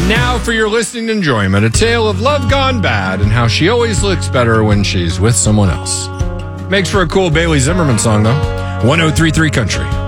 And now for your listening enjoyment, a tale of love gone bad and how she always looks better when she's with someone else. Makes for a cool Bailey Zimmerman song, though. 103.3 Country.